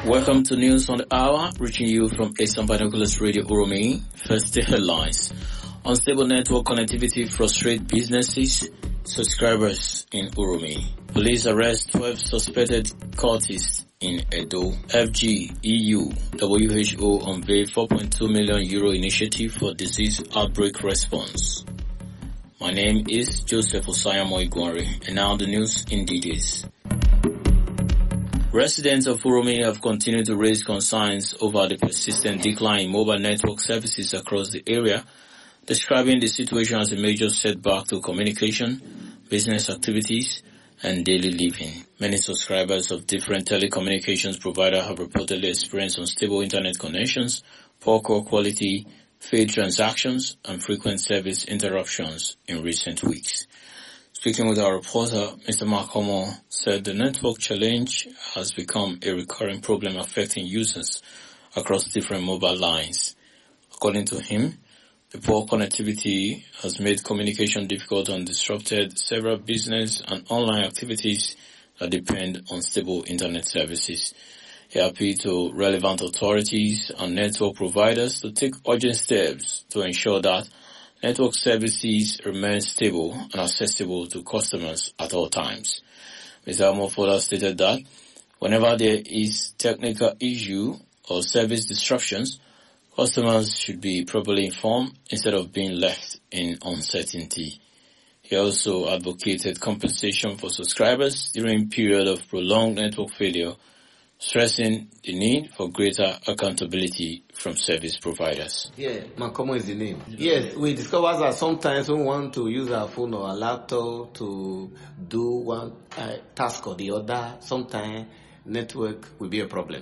Welcome to News on the Hour, reaching you from Asian Binoculars Radio Uromi. First, the headlines. Unstable network connectivity frustrates businesses, subscribers in Uromi. Police arrest 12 suspected cultists in Edo. FG, EU, WHO unveil €4.2 million initiative for disease outbreak response. My name is Joseph Osayamo Igwari, and now the news in details. Residents of Uromi have continued to raise concerns over the persistent decline in mobile network services across the area, describing the situation as a major setback to communication, business activities, and daily living. Many subscribers of different telecommunications providers have reportedly experienced unstable internet connections, poor call quality, failed transactions, and frequent service interruptions in recent weeks. Speaking with our reporter, Mr. Makomo said the network challenge has become a recurring problem affecting users across different mobile lines. According to him, the poor connectivity has made communication difficult and disrupted several business and online activities that depend on stable internet services. He appealed to relevant authorities and network providers to take urgent steps to ensure that network services remain stable and accessible to customers at all times. Mr. Amo further stated that whenever there is technical issue or service disruptions, customers should be properly informed instead of being left in uncertainty. He also advocated compensation for subscribers during period of prolonged network failure, stressing the need for greater accountability from service providers. Yeah, Makomo is the name. Yes, we discover that sometimes we want to use our phone or our laptop to do one task or the other. Sometimes network will be a problem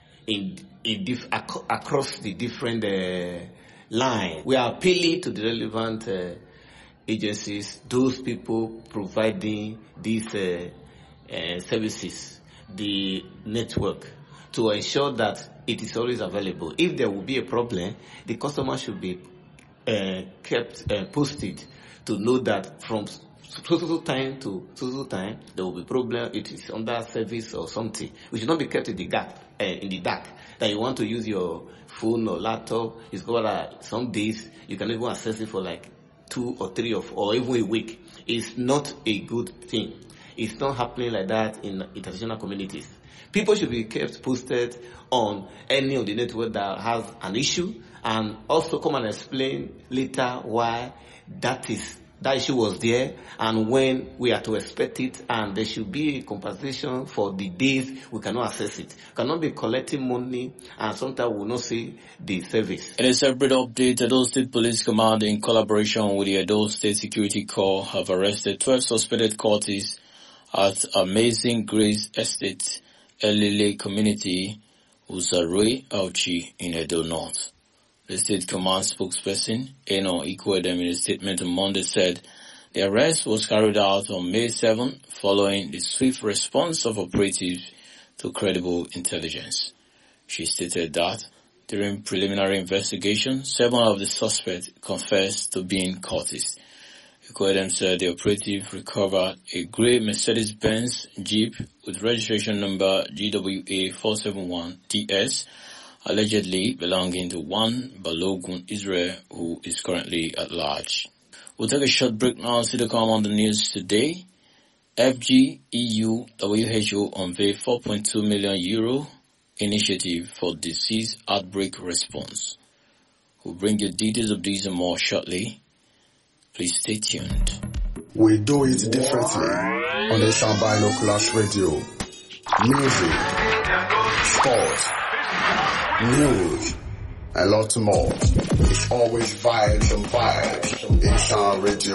across the different line. We are appealing to the relevant agencies, those people providing these services, the network, to ensure that it is always available. If there will be a problem, the customer should be kept posted to know that from so time to so time there will be problem. It is under service or something. We should not be kept in the dark. That you want to use your phone or laptop. It's got that some days you can even access it for like 2 or 3 or even a week. It's not a good thing. It's not happening like that in international communities. People should be kept posted on any of the network that has an issue, and also come and explain later why that issue was there and when we are to expect it, and there should be a compensation for the days we cannot access it. We cannot be collecting money and sometimes we will not see the service. In a separate update, Edo State Police Command, in collaboration with the Edo State Security Corps, have arrested 12 suspected cultists at Amazing Grace Estate, Elile Community, Uzarwe, Auchi, in Edo North. The State Command spokesperson, Eno Ikwedem, in a statement on Monday said the arrest was carried out on May 7 following the swift response of operatives to credible intelligence. She stated that during preliminary investigation, 7 of the suspects confessed to being cultists. Ikwedem said the operative recovered a grey Mercedes-Benz Jeep with registration number GWA 471TS, allegedly belonging to one Balogun Israel, who is currently at large. We'll take a short break now. See the come on the news today. FG, EU, WHO unveil €4.2 million initiative for disease outbreak response. We'll bring you details of these and more shortly. Please stay tuned. We do it differently on Asian Binoculars Radio. Music, sports, news, and lots more. It's always vibes and vibes. Asian Radio.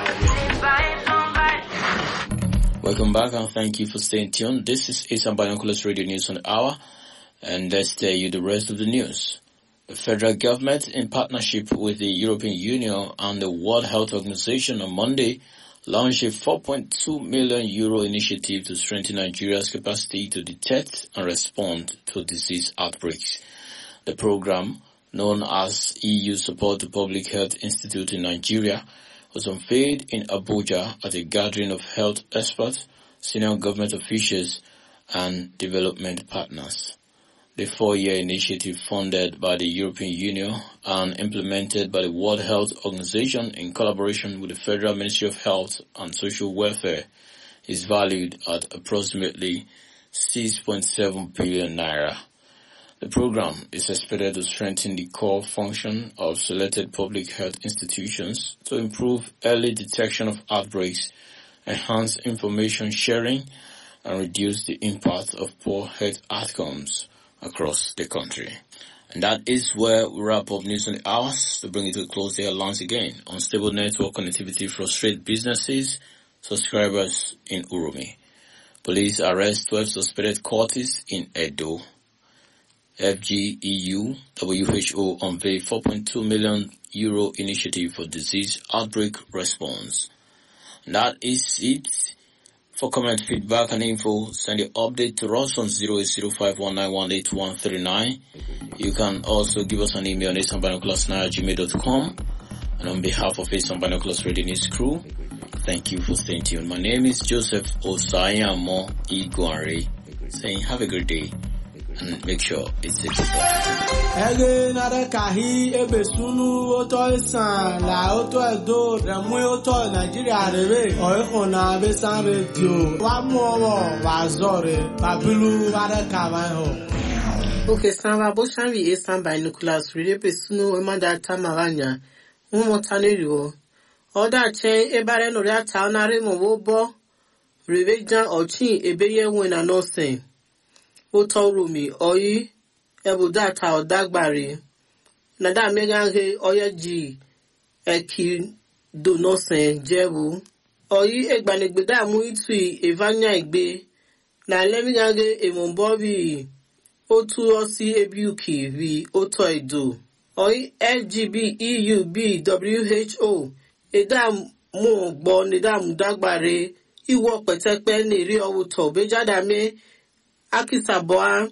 Welcome back and thank you for staying tuned. This is Asian Binoculars Radio News on the Hour, and let's tell you the rest of the news. The federal government, in partnership with the European Union and the World Health Organization, on Monday launched a €4.2 million initiative to strengthen Nigeria's capacity to detect and respond to disease outbreaks. The program, known as EU Support to Public Health Institute in Nigeria, was unveiled in Abuja at a gathering of health experts, senior government officials, and development partners. The 4-year initiative funded by the European Union and implemented by the World Health Organization in collaboration with the Federal Ministry of Health and Social Welfare is valued at approximately 6.7 billion naira. The program is expected to strengthen the core function of selected public health institutions to improve early detection of outbreaks, enhance information sharing, and reduce the impact of poor health outcomes across the country. And that is where we wrap up News on the Hours. To bring it to a close here once again, unstable network connectivity frustrates businesses, subscribers in Urumi. Police arrest 12 suspected cultists in Edo. FGEU WHO unveiled €4.2 million initiative for disease outbreak response. And that is it. For comment, feedback, and info, send your update to us on 08051918139. You can also give us an email on asambinoculars@gmail.com. And on behalf of Asian Binoculars Radio News crew, thank you for staying tuned. My name is Joseph Osayamo Igwari, saying have a great day and make sure it's a good day. Okay, Samba Boshanvi Asian Binoculars Radio Pesunu Emadata Maranya. Umotanirio. Oda chain ebare no ya taunare mo bo revejan ochi ebeye wena no sen. Otorumi oyi ebudata odagbare. Nada megange oyeji eki do no sen jebu. Oyi egbanegbeda mu itui evanya igbe. Na lemigange emombobi otu osi ebiuki vi oto edo. Oyi FGB EUB WHO Edam mo gbo nidam dagbare iwo petepe neri owuto bejadame akisaboa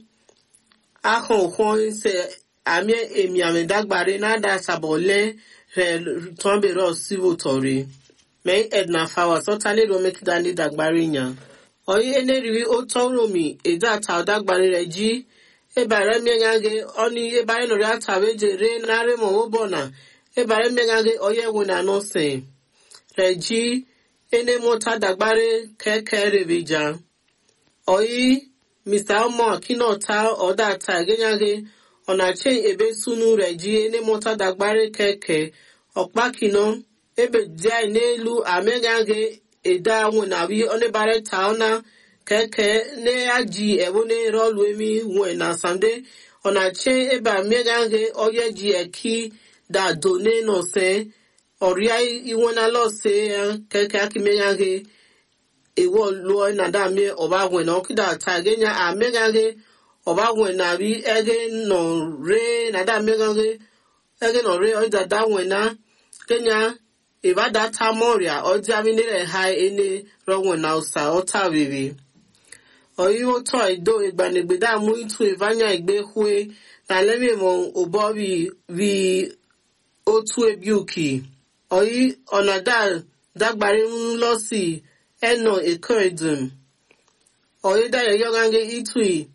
ahon se amie emiame dagbare nada sabole re tombe ro siwotori me edna fawa sotani ro make dani dagbare nya oyi eneriwi otoromi edata dagbare reji ebare mienyange oni ebare lori ataweje re nare mo bona ebare mienyange oye wona no se reji ene mota dagbare keke revija oyi Mr. Omo kinota oda ta genyange ona chen ebe sunu reji ene mota dagbare keke okpa kino ebe dia nelu amenyange eda wona wi onebare taona keke ne aji ebone rolu emi wena sande ona che eba megange oyeji eki da done no se oria iwona lo se keke akimegange ewo lo na da me oba wena okida tagenya amegange oba wena bi ege no re na da megange ege no re oida da wena kenya eba da tamoria oja mi ne ha ene ro wena usa otawiwi oyi oto edo egbanegbeda mu itu evanya igbe hwe na lemi mo obobi vi otu ebiuki oyi onada dagbare nlosi eno ekedum oyi da yogange itu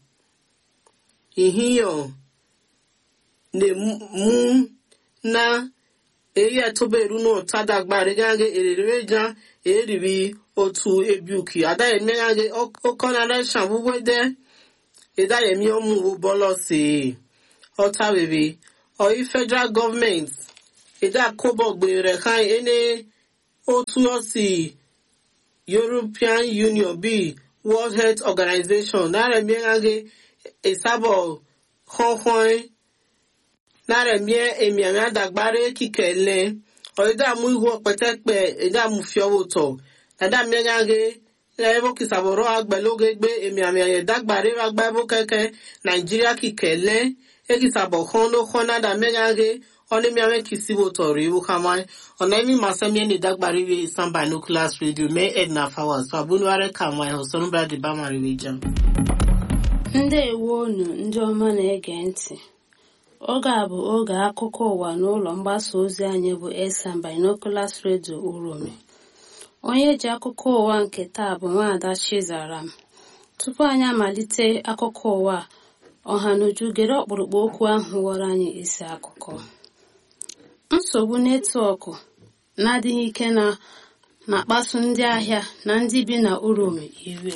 ihiyo ne mu na eyi atoberu no tadagbare gange erereja eribi otu ebiuki ada emegange okonara shambuwede eda yemi omu bolosi ota bebe oyi federal government eda kobo gbere kan ene otu osi European Union bi World Health Organization na emegange esabo khonkhon na remie emiami adagbare kikele oida mu iwo petepe eda mu fiowoto nada megange levo kisaboro agbeloge gbe emiami adagbare agbabo keke Nigeria kikele ekisabo khono khona da megange oni miame kisiwoto riwo kama onemi masemi ni dagbare we Asian Binoculars Radio me edna fawa so abunware kama hosonu brad bamari wejam ndewo nu ndị ọma na-ege ntị. Oge a bụ oge akụkọ ụwa n'ụlọ mgbasa ozi anyị bụ Asian Binoculars Radio Urumi. Onye ji akụkọ ụwa nke taa bụ Nwaada Chizaram. Tupu anyị amalite akụkọ ụwa, ọhanuju gere ọkpụrụkpụ okwu ahụ ghọrọ anyị isi akụkọ. Nsogbu netwọkụ na-adịghị ike na-akpasu ndị ahịa na ndị bi na Uromi iwe.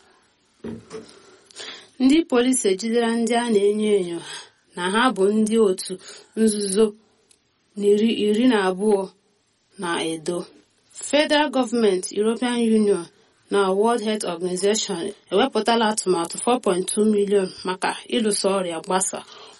Ndị polisi ejidere ndị a na-enyo enyo na ha bụ ndị otu nzuzo iri na abụọ na Edo. Federal Government, European Union na World Health Organization ewepụtala atụmatụ 4.2 million maka ịlụso ọrịa gbasa.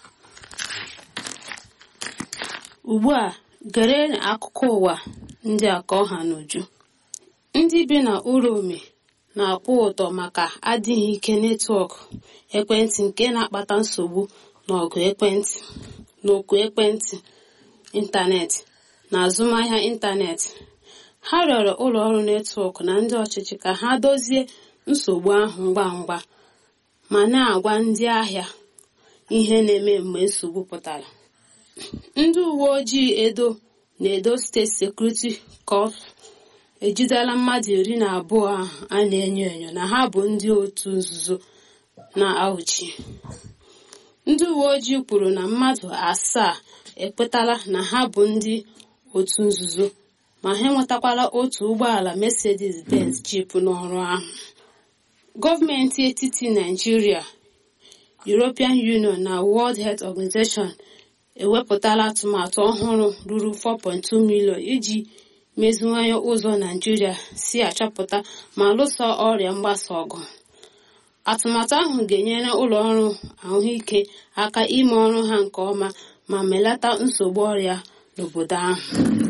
Ugbu a gere akụkọ ụwa ndị a ka ọha n'uju. Ndị bi na Uromi na-akwụ ụtọ maka adịghị ike netwọk ekwentị nke na-akpata nsogbu n'oku ekwentị ịntanetị na azụmahịa ịntanetị. Ha rịọrọ ụlọ ọrụ netwọk na ndị ọchịchị ka ha dozie nsogbu ahụ ngwa ngwa ma na-agwa ndị ahịa ihe na-eme mgbe nsogbu pụtara. Ndị uwe ojii Edo na Edo State Security Corps ejidela mmadụ 12 ahụ a na-enyo enyo na ha bụ ndị otu nzuzo na-ahụchi. Ndị uwe ojii kwuru na mmadụ 7 ekwetala na ha bụ ndị otu nzuzo ma ha enwetakwala otu ụgbọala Mercedes-Benz Jeep n'ọrụ ahụ. Gọọmenti etiti Nigeria, European Union na World Health Organization ewepụtala atụmatụ ọhụrụ ruru 4.2 million iji meziwanye ụzọ Nigeria si achọpụta ma lụso ọrịa mgbasa ọgụ. Atụmatụ ahụ ga-enyere ụlọ ọrụ ahụike aka ime ọrụ ha nke ọma ma melata nsogbu ọrịa n'obodo ahụ.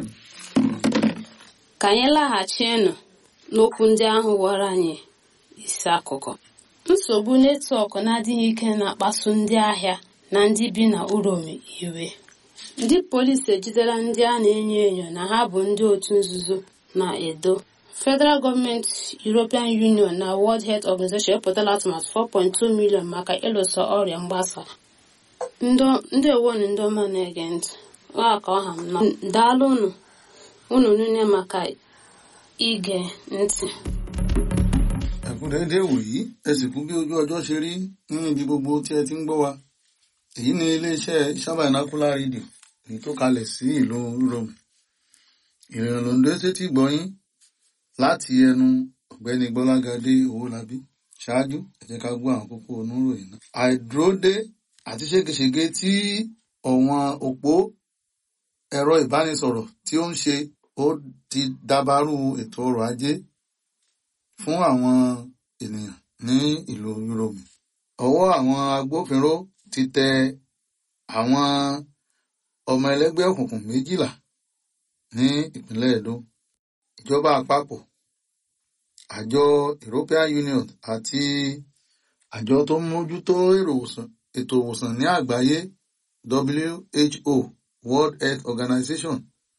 Ka anyị laghachienụ n'okwu ndị ahụ ghọrọ anyị isi akụkọ. Nsogbu netwọk na-adịghị ike na-akpasu ndị ahịa na ndị bi na Uromi iwe. Ndị polisi ejidela ndị a na-enyo enyo na ha bụ ndị otu nzuzo na Edo. Federal Government, European Union na World Health Organization epụtala atụmatụ 4.2 million maka ịlụso ọrịa mgbasa. Ndị ewonu ndị ọma na-ege ntị, ka ọha m na daalụ unu niile maka ige ntị. Ẹ̀kúnrẹ́rẹ́ wòyí ẹ sì kú bí ojú ọjọ́ ṣe rí nínú ibi gbogbo tí ẹ ti ń gbọ́ wa. Èyí ni iléeṣẹ́ Isan Binocular Radio èyí tó kalẹ̀ sí ìlú Uromi. Ìrìnà ló ń dé sétí gbọ́yìn láti ẹnu ọ̀gbẹ́ni Gbọ́lágadé Owólabí. Ṣáájú ẹ jẹ́ ká gbọ́ àwọn kókó oníròyìn náà. Àìdúródé àti ségesège tí ọ̀wọ́n òpó ẹ̀rọ ìbánisọ̀rọ̀ tí ó ń ṣe ó ti dàbàrú ètò ọrọ̀ ajé fún àwọn ènìyàn ní ìlú Uromi. Ọwọ́ àwọn agbófinró ti tẹ àwọn ọmọ ẹlẹ́gbẹ́ òkùnkùn 12 ní ìpínlẹ̀ Edo. Ìjọba àpapọ̀, àjọ European Union àti àjọ tó ń mójútó ètò ìwòsàn ní àgbáyé WHO, World Health Organization,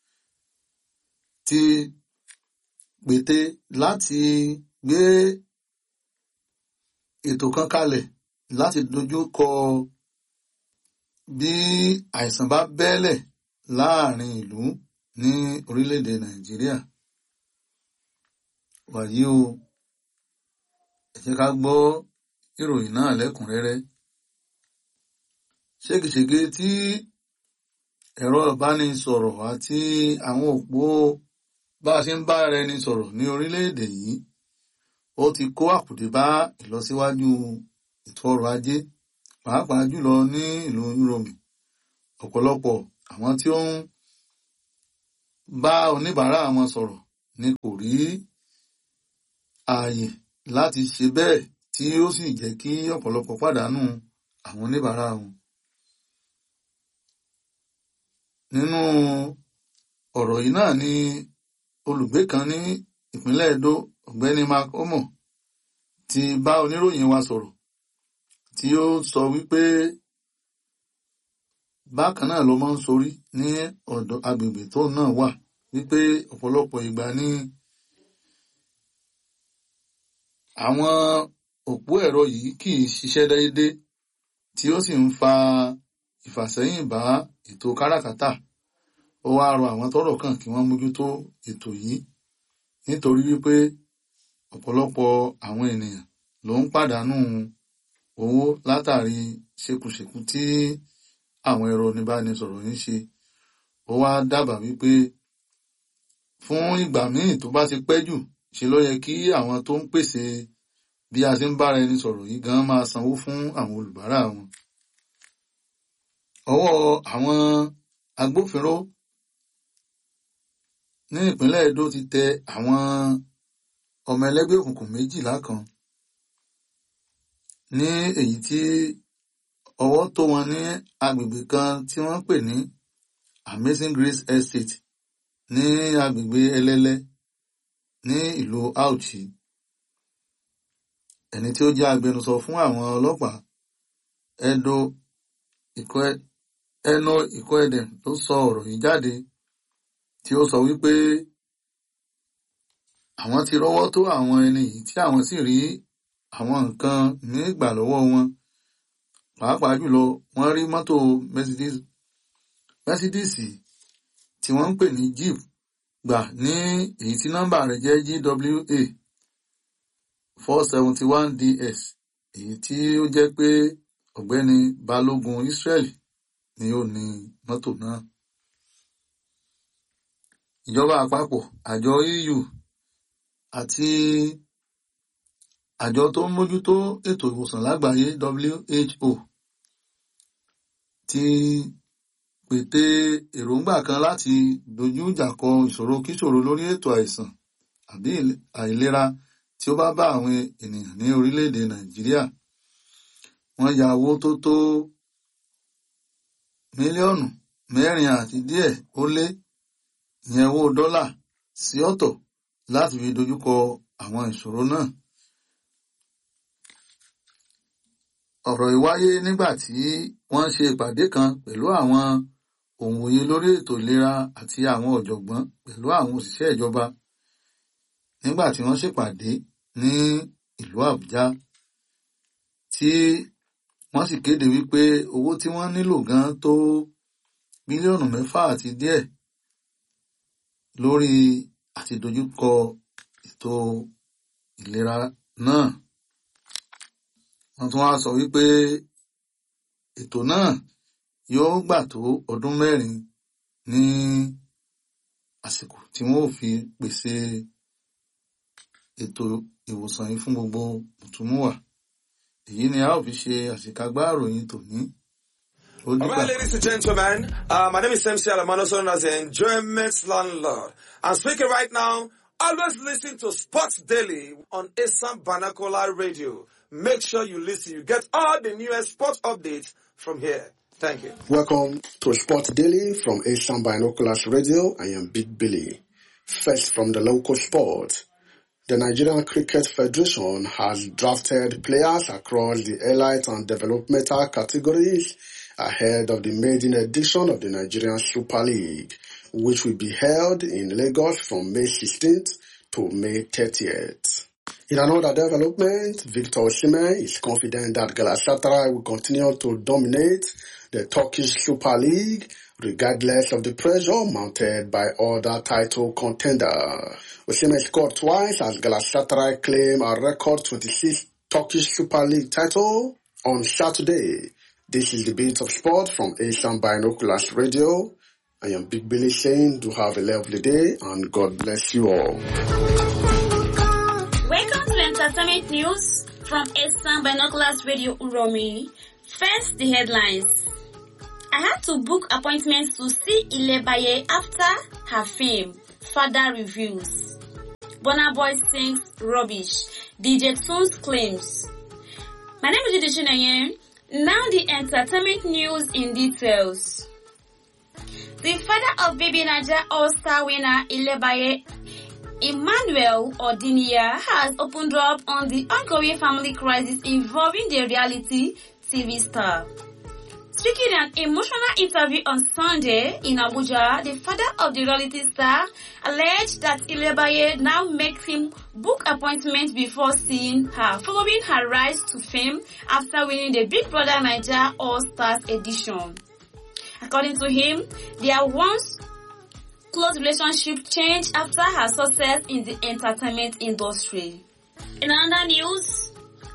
ti gbète láti gbé ètò kan kalẹ̀ láti dojú kọ bí àìsàn bá bẹ́lẹ̀ láàrin ìlú ní orílẹ̀-èdè Nàìjíríà. Wàyí o, ẹ jẹ́ ká gbọ́ ìròyìn náà lẹ́kùnrẹ́rẹ́. Ségesège tí ẹ̀rọ ìbánisọ̀rọ̀ àti àwọn òpó bá a ṣe ń bá ara ẹni sọ̀rọ̀ ní orílẹ̀-èdè yìí ó ti kó àkùdé bá ìlọsíwájú ètò ọrọ̀ ajé, pàápàá jùlọ ní ìlú Uromi. Ọ̀pọ̀lọpọ̀ àwọn tí ó ń bá oníbàárà wọn sọ̀rọ̀ ni kò rí ààyè láti ṣe bẹ́ẹ̀, tí ó sì jẹ́ kí ọ̀pọ̀lọpọ̀ pàdánù àwọn oníbàárà wọn. Nínú ọ̀rọ̀ yìí náà ni olùgbé kan ní ìpínlẹ̀ Edo, ọ̀gbẹ́ni Mark Omo, ti bá oníròyìn wa sọ̀rọ̀ tí ó sọ wípé bákan náà ló máa ń sorí ní ọ̀dọ̀ agbègbè tó náà wà, wípé ọ̀pọ̀lọpọ̀ ìgbà ní àwọn òpó ẹ̀rọ yìí kì í ṣiṣẹ́ déédé, tí ó sì ń fa ìfàsẹ́yìn bá ètò káràkátà. Ó wá rọ àwọn tọ́rọ̀ kàn kí wọ́n mójútó ètò yìí, nítorí wípé ọ̀pọ̀lọpọ̀ àwọn ènìyàn ló ń pàdánù owó látàrí ṣekúṣekú tí àwọn ẹ̀rọ oníbánisọ̀rọ̀ ń ṣe. Ó wá dábàá wípé fún ìgbà míì tó bá ti pẹ́ jù ṣe ló yẹ kí àwọn tó ń pèsè bí a ṣe ń bára ẹni sọ̀rọ̀ yìí gan máa sanwó fún àwọn olùbárà wọn. Ọwọ́ àwọn agbófinró ní ìpínlẹ̀ Edo ti tẹ àwọn ọmọ ẹlẹ́gbẹ́ òkùnkùn 12 kan ní èyí tí ọwọ́ tó wọn ní agbègbè kan tí wọ́n pè ní Amazing Grace Estate ní agbègbè Ẹlẹ́lẹ́ ní ìlú Auchi. Ẹni tí ó jẹ́ agbẹnusọ fún àwọn ọlọ́pàá Eno Ikoedem ló sọ ọ̀rọ̀ yìí jáde, tí ó sọ wípé àwọn ti rọ́wọ́ tó àwọn ẹni yìí tí àwọn sì rí àwọn nǹkan nígbà lọ́wọ́ wọn. Pàápàá jùlọ wọ́n rí mọ́tò Mercedes tí wọ́n ń pè ní Jeep gbà ní èyí tí nọ́mbà rẹ̀ jẹ́ GWA 471DS, èyí tí ó jẹ́ pé ọ̀gbẹ́ni Balógun Israel ni ó ní mọ́tò náà. Ìjọba àpapọ̀, àjọ EU àti àjọ tó ń mójútó ètò ìwòsàn lágbàáyé WHO ti pète èròǹgbà kan láti dojú ìjà kọ ìṣòro kíṣòro lórí ètò àìsàn àbí àìlera tí ó bá bá àwọn ènìyàn ní orílẹ̀-èdè Nàìjíríà. Wọ́n ya owó tó tó mílíọ̀nù 4 àti díẹ̀ ó lé ìyẹn owó dọ́là sí ọ̀tọ̀ láti fi dojúkọ àwọn ìṣòro náà. Ọ̀rọ̀ yìí wáyé nígbà tí wọ́n ṣe ìpàdé kan pẹ̀lú àwọn òǹwòye lórí ètò ìlera àti àwọn ọ̀jọ̀gbọ́n pẹ̀lú àwọn òṣìṣẹ́ ìjọba nígbà tí wọ́n ṣèpàdé ní ìlú Àbújá, tí wọ́n sì kéde wípé owó tí wọ́n nílò gan tó mílíọ̀nù 6 àti díẹ̀ lórí àti dojúkọ ètò ìlera náà. Wọ́n tún wá sọ wípé ètò náà yóò gbà tó ọdún 4 ní àsìkò tí wọ́n ò fi pèsè ètò ìwòsàn yìí fún gbogbo mùtúmùwà. Èyí ni a ó fi ṣe àṣekágbá ìròyìn tòní. All right, ladies and gentlemen, my name is MC Alamano, known as the Enjoyment Landlord. I'm speaking right now. Always listen to Sports Daily on Asam Vernacular Radio. Make sure you listen. You get all the newest sports updates from here. Thank you. Welcome to Sports Daily from Asam Binoculars Radio. I am Big Billy. First from the local sport. The Nigerian Cricket Federation has drafted players across the elite and developmental categories ahead of the maiden edition of the Nigerian Super League, which will be held in Lagos from May 16th to May 30th. In another development, Victor Osimhen is confident that Galatasaray will continue to dominate the Turkish Super League regardless of the pressure mounted by other title contenders. Osimhen scored twice as Galatasaray claimed a record 26 Turkish Super League title on Saturday. This is the Beat of Sport from Asian Binoculars Radio. I am Big Billy saying do have a lovely day and God bless you all. Welcome to Entertainment News from Asian Binoculars Radio Uromi. First, the headlines. I had to book appointments to see Ilebaye after her fame. Further reviews. Burna Boy sings rubbish. DJ Tunes claims. My name is Jide Chinenye. Now the entertainment news in details. The father of Baby Naija All-Star winner Ilebaye, Emmanuel Odinia, has opened up on the ongoing family crisis involving the reality TV star. Speaking in an emotional interview on Sunday in Abuja, the father of the reality star alleged that Ilebaye now makes him book appointments before seeing her, following her rise to fame after winning the Big Brother Naija All-Stars edition. According to him, their once close relationship changed after her success in the entertainment industry. In another news,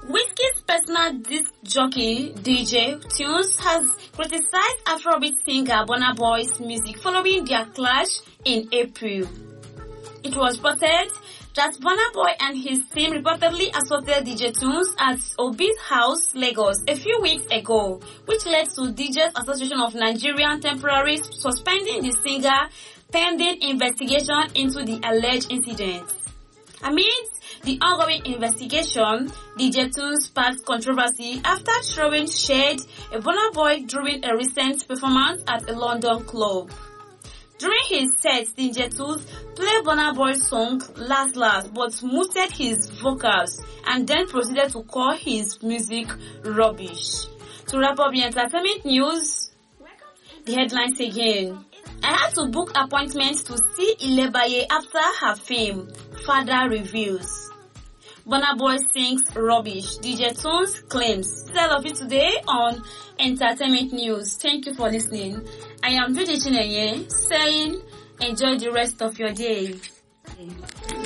Whiskey's personal disc jockey, DJ Tunes, has criticized Afrobeat singer Burna Boy's music following their clash in April. It was reported that Burna Boy and his team reportedly assaulted DJ Tunes at Obi's House, Lagos, a few weeks ago, which led to DJs Association of Nigerian temporarily suspending the singer pending investigation into the alleged incident. Amid the ongoing investigation, DJ Tunes sparked controversy after throwing shade at Burna Boy during a recent performance at a London club. During his set, DJ Tunes played Burna Boy's song Last, but muted his vocals and then proceeded to call his music rubbish. To wrap up the entertainment news, the headlines again. I had to book appointments to see Ilebaye after her film, Father reveals. Burna Boy sings rubbish. DJ Tunes claims. That's all of it today on Entertainment News. Thank you for listening. I am Judy Chinenye saying enjoy the rest of your day.